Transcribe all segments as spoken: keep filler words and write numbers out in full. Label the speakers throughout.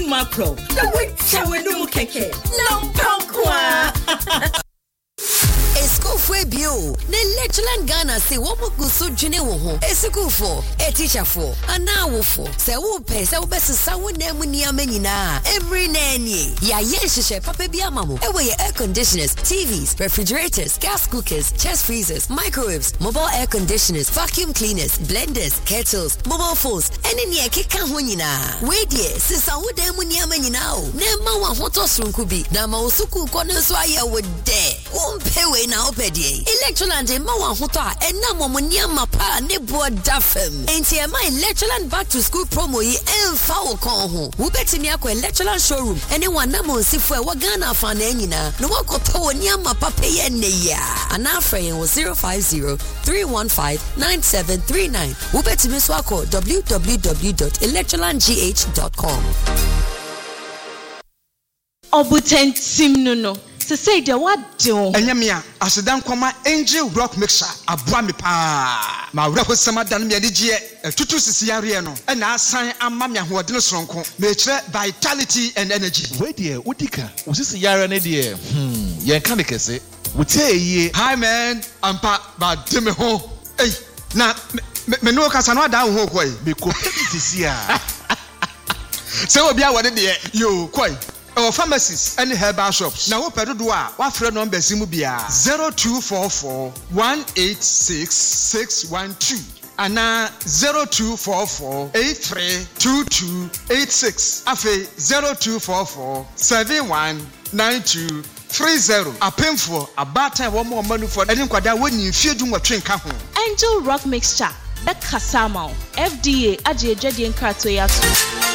Speaker 1: macro. The way Chawenu Keke. No Pankwa.
Speaker 2: School for bio. Ne Lectureland Ghana say what would go so jine wo ho. E school for, e teacher for, and now wo for. Say wo pe, say wo best sa wo na mu ni amanyina. Every nanny. Ya yen hihye papa bi amamo. E we air conditioners, T Vs, refrigerators, gas cookers, chest freezers, microwaves, mobile air conditioners, vacuum cleaners, blenders, kettles, mobile phones. Ene ni ekeka ho nyina. We die, sisa wo da mu ni amanyina o. Na ma wa hoto sronku bi. Na ma osuku ko no so aye wo de. Wo mpe we na opedie Electroland ma wa hoto a ena momonia mapa ne bo dafem enti e ma Electroland back to school promo yi emfa wo kon ho wo betimi akọ Electroland showroom ene wana mo sifo e wa Ghana fa na anyina no wakoto woni amapa peye ne ya ana afren wo zero five zero three one five nine seven three nine wo betimi so akọ w w w dot electroland g h dot com
Speaker 3: Obutentim no no se say de what do
Speaker 4: enyamia asedan kwama angel rock mixer aboa me pa ma wura ko sama dan me adigye tutu sisi yare no e na asan ama me ahoɔden soronko me kire vitality and energy
Speaker 5: we de udika usisi yare ne de hmm yen kan kese wutie
Speaker 4: hi man ampa ba de me ho ei na me no kasa no da ho koi
Speaker 5: me ko sisi a
Speaker 4: se obi a wode de yo koi our pharmacies and herbal shops. Now, what do I? What friend number Simubia? Zero two four four one eight six six one two and now zero two four four eight three two two eight six. Afe zero two four four seven one nine two three zero. A painful a bad time one more money for any quada when you fear doing what train come.
Speaker 3: Angel Rock Mixture. That Kasama. F D A Ajay Jadian Kratoyatu.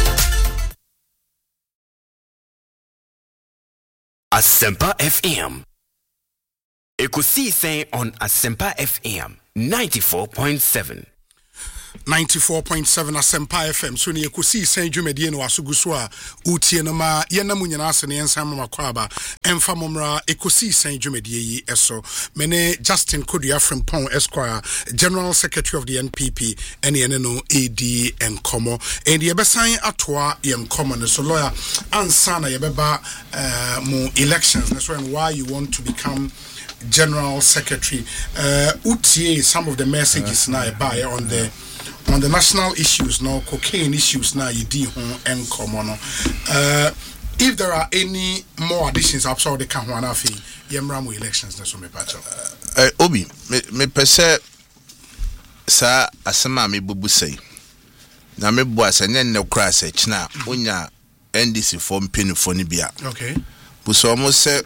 Speaker 6: Asempa F M. Ekusi saying on Asempa F M ninety-four point seven.
Speaker 7: ninety-four point seven Asempa F M. So ni ekusi saying Jumedie no asuguswa utie no ma yena mu nyina ase ne yensa ma kwaba emfa momra ekusi saying Jumedie yi eso mene Justin Kodua from Pon Esquire General Secretary of the N P P ene ene no A D enkomo and ye besan atoa ye enkomo no so lawyer ansa na ye beba uh, mu elections that's when why you want to become General Secretary uh utie some of the messages uh, na buy on the on the national issues, no cocaine issues now you do and common. Uh if there are any more additions outside the Kahwana fee, Yemramu elections, that's what me patch
Speaker 8: uh Obi, me me pese sa asema me bubu say. Na me bo asanya ne kra se china onya N D C form pin for ni bia.
Speaker 7: Okay.
Speaker 8: Buso mo se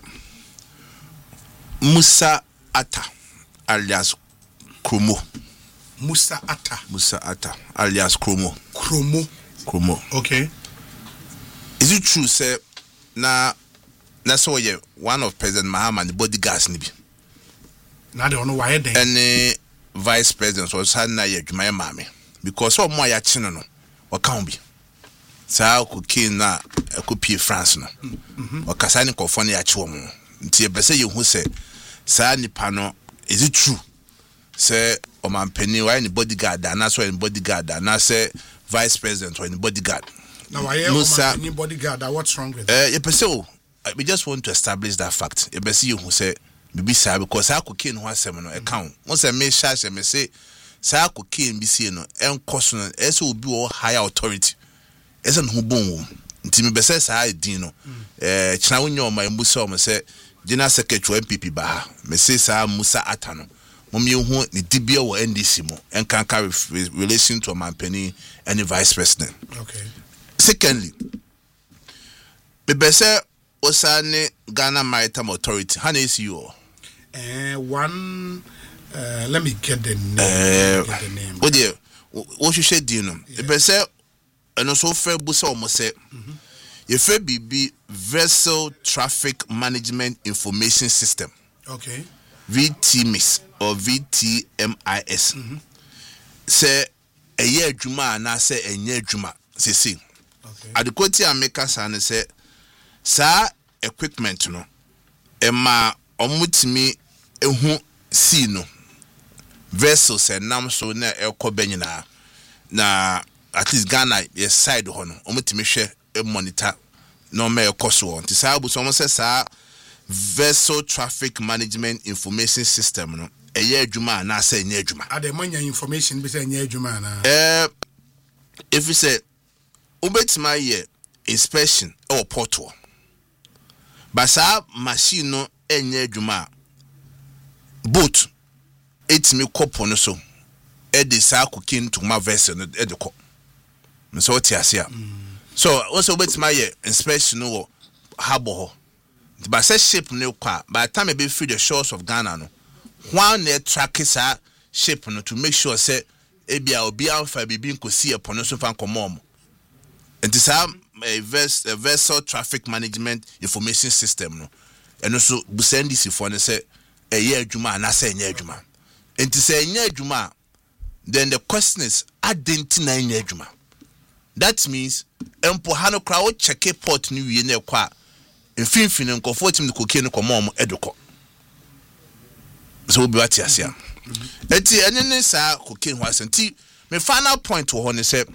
Speaker 8: Musa Atta alias Kromo.
Speaker 7: Musa Atta.
Speaker 8: Musa Atta alias Kromo.
Speaker 7: Kromo.
Speaker 8: Kromo.
Speaker 7: Okay.
Speaker 8: Is it true, sir? Na na so ye one of President Mahama the bodyguards ni bi.
Speaker 7: Na they don't know why they.
Speaker 8: And vice president was had na ye dwuma maame because so mo ya chi no no o kan bi. Sa ko kin na ko pie France no.
Speaker 7: Mhm.
Speaker 8: O kasa ni kofo na ya chi wo mo. Nti e bese ye hu se sa nipa no is it true? Say o man penny why any bodyguard and that's why any bodyguard and I say vice president or any bodyguard.
Speaker 7: Now I hear any bodyguard that what's wrong with
Speaker 8: uh, it? We just want to establish that fact. You see you who say Bibi say because I could kin one seven account. Once I make charge and say say could kin B C no and cost no S will be all higher authority. Isn't who boom. Timmy says I dino. Uh China when you my musa say General Secretary N P P Baha. Me say sa Musa Atano. Mom you who the D B O N D C mo and can carry relation to a man penny and the vice president.
Speaker 7: Okay.
Speaker 8: Secondly, Bebese Osane Ghana Maritime Authority. How is you?
Speaker 7: Uh, one, uh, let me get the name.
Speaker 8: Uh,
Speaker 7: get the name.
Speaker 8: What dear? What you said, you know? Bebese and also fair busa almost say. If it be Vessel Traffic Management Information System.
Speaker 7: Okay.
Speaker 8: V T M I S or V T M I S.
Speaker 7: Mm-hmm.
Speaker 8: Say a year juma na say a year juma. Say see.
Speaker 7: Okay.
Speaker 8: Adekoti ameka san say sa equipment no ema omutimi ehu si no vessels and nam so na ekoba nyina na at least Ghana yes side ho no omutimi hwe a monitor no me cost one. This how someone says vessel traffic management information system no. A year juma na say nye juma.
Speaker 7: Are the money information be say nye juma na?
Speaker 8: Eh, if you say ubet my year inspection or portal. Basa machine no enye juma. Boat eight me couple no so. E de sa cooking to my vessel no e de ko. So what here. So also ubet my year inspection no harbor. But say ship no kwa. By the time e be free the shores of Ghana no. One net track is a ship no to make sure say ebia obi amfa bibi nkosi epono so fan komom. It is a vessel traffic management information system no. And also busendi si for ne say e ye adwuma na say nye adwuma. Enti say nye adwuma then the question is identity na nye adwuma. That means empo hano kra wo check port ni wie na kwa mfimfini nkofo tim de kokie no komom edoko. So be what you say. Eti ene ne sa cocaine ho asenti. My final point to ho ne say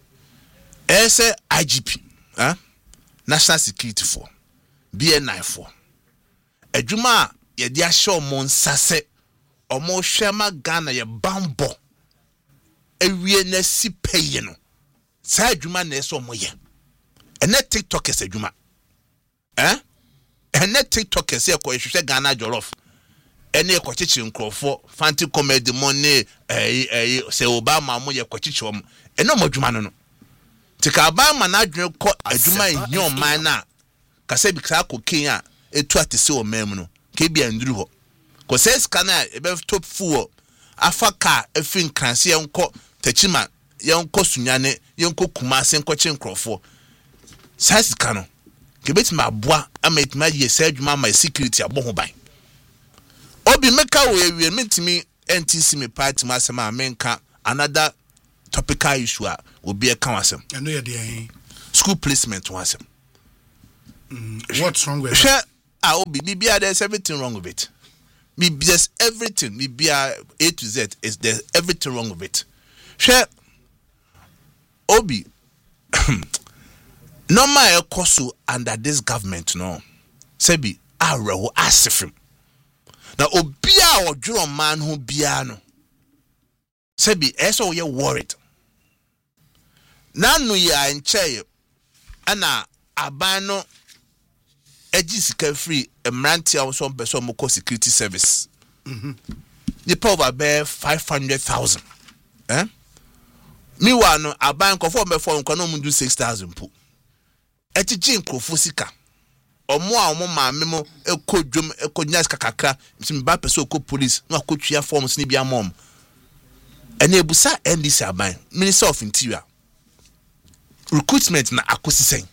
Speaker 8: e say I G P, huh? National Security for B N I for. Adwuma ye dia show mon sase omo hwema Ghana ye bambo. Ewie na si peye no. Sa adwuma na eso mo ye. Ene TikTok ese adwuma. Eh? Ene TikTok ese ko hwehwe Ghana jollof. Ene kwachichi nkrofo fanti comedy money eh eh se Obama mo ye kwachichi om eno modwuma no no tika Obama na adwene ko adwuma ehio man na kase bi kra kokin a etu atese o mem no ke bia nduru ho ko se scanner e be top full afaka efin kranse ye nko tachima ye nko sunyane ye nko kumase nko chi nkrofo sai kano ke betima aboa ametima ye se adwuma my security abo ho ban Obi meka we we mentimi N T C me party masema menka another topical issue a obi e kan wasem.
Speaker 7: I know you dey.
Speaker 8: School placement wasem.
Speaker 7: Mm, what's wrong with it?
Speaker 8: Sure, ah obi bibia there's everything wrong with it. Me there's everything bibia A to Z is there's everything wrong with it. Sure. Obi no my ekoso under this government no. Sebi areho asifim. Now, Obia or Drum man who biano. Sebi, eso ye worried. Nanu ya in chair. Ana abano ejisika free a mranti or some person moko security service. Mm-hmm. The power bear five hundred thousand. Eh? Miwano aban conform before unkono mundu six thousand po. Eti jin krofusika. Omo a omo ma memo ekodwom ekonyas kakakra mba pese okọ police na akotwia forms ni bia mom ene ebusa N D C aban Minister of Interior recruitment na akosisen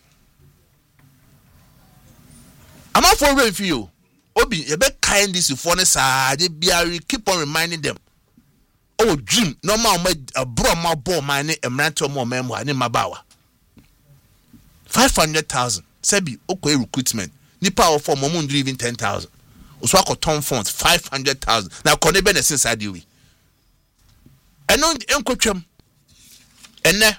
Speaker 8: ama for review obi ye be kind N D C for ne sa de bia we keep on reminding them oh dream no ma a bro ma ball man ni emranto mo memo ani mabawa five hundred thousand Sebi okwe recruitment ni power for momun do even ten thousand oso akoton funds five hundred thousand na kone be na inside you eno enkotwam ene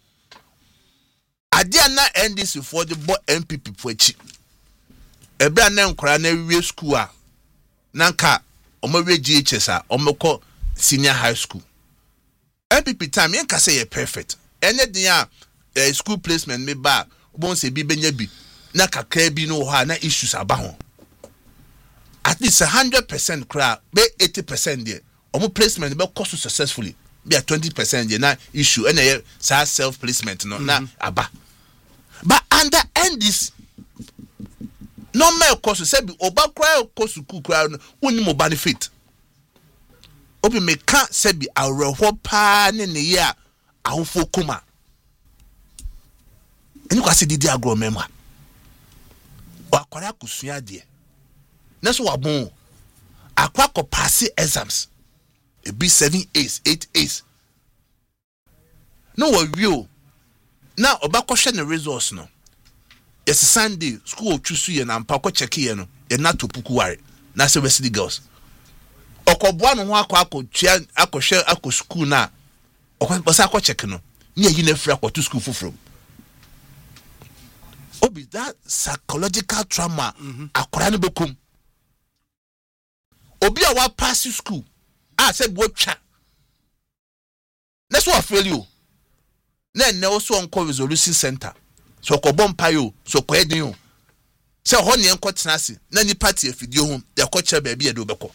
Speaker 8: ade na N D C for the bo M P P po achi ebra na nkora na wie school a nanka omawe G H S a omekọ senior high school M P P time yen ka say perfect ene dia uh, school placement me ba bon se bi benya bi na kakra bi no ha na issues aba ho at least one hundred percent cra be eighty percent there omo placement be cost successfully be twenty percent there na issue and e self placement no mm-hmm. na aba but under N D C no me cost say bi oba cry cost ku cry no woni mo benefit obi me ka say bi areho pa ne ne ye a ahofo kuma eni kwase didi agro memwa akwara kusua de na so wabon akwa ko pass exams e be seven A's eight A's no wa wio na obakọ hwe ne results no yes Sunday school chusu ye na mpa ko check ye no ye na topuku ware na se Wesley girls okoboa no ho akọ akọtua akọhwe akọ school na okọ bosa akọ check no ne yi na free akọ to school foforo be that psychological trauma akora ne bekum obi a wa pass school ah say botwa that's what fail you na na also on resolution center so ko bompa yo so ko edin yo say ho ne enko tenase na ni party afidie ho de ko kire ba bia de obekọ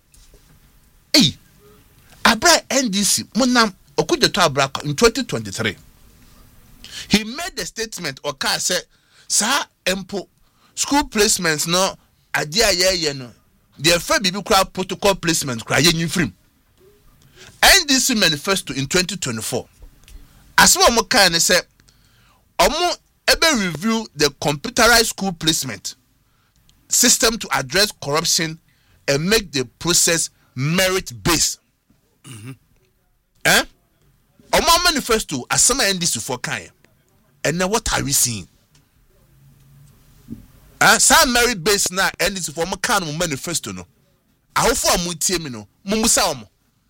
Speaker 8: eh abra N D C munam okujeto abra in twenty twenty-three he made the statement or car say sa empo school placements no ade ayeye no the fa bibi kra protocol placement kra ye nyifrim N D C manifesto in twenty twenty-four as we mo kan say omo ebe review the computerized school placement system to address corruption and make the process merit based. Mm-hmm. Eh? Omo manifesto asema N D C for kan. And now what are we seeing? Ah, uh, some merit based na N D C for mo kan mo manifesto no. Ahofo amutie mi no, mumusa omo.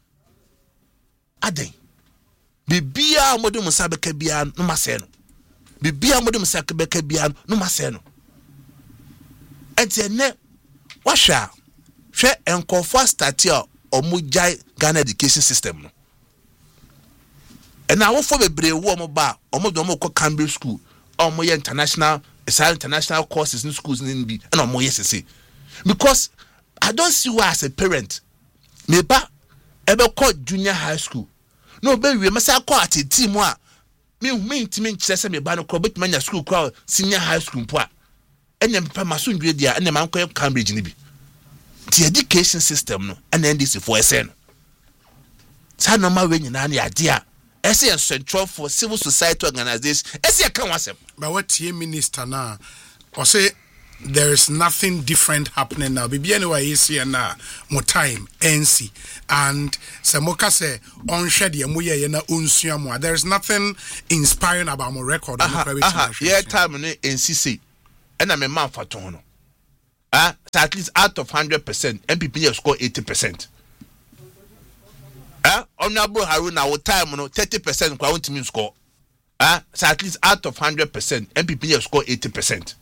Speaker 8: Aden. Bibia modu musa beka bia no mase no. Bibia modu musa beka bia no mase no. Enti ne wahwa hwe enkofo start a omujai Ghana education system no. And now for bebre wo mo ba omo do mo ko Cambridge school omo ye international esai international courses in schools in bi and omo ye sese because I don't see why as a parent me ba ebe ko junior high school no be we masa ko at team a me me ntimi nkyere se me ba no ko betima school ko senior high school po a enya papa maso ndwe dia enya man ko Cambridge ni bi the education system no and N D C for S N sa no ma we nyina na ade a ese central for civil society organization ese kan wasem
Speaker 7: but what the minister na or say there is nothing different happening now bibi anyway is here na mo time N C and semoka say on share the mo ye na onsua mo there is nothing inspiring about my record
Speaker 8: on the yeah time no N C C and I'm a man for tono ah at least out of one hundred percent M P P score eighty percent. Ah, Honorable Haruna, our time no thirty percent kwa won't mean score. Ah, so at least out of one hundred percent, M P P score eighty percent.